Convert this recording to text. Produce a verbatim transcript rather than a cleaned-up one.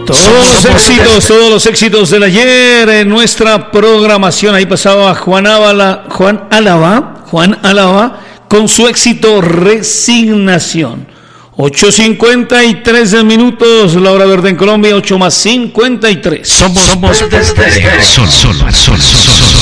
Todos los éxitos, todos los éxitos del ayer en nuestra programación. Ahí pasaba Juan Álava, Juan Álava, Juan Álava con su éxito Resignación. ocho cincuenta y tres minutos, la hora verde en Colombia, ocho más cincuenta y tres. Somos, somos desde Sol, Sol, Sol, Sol, Sol.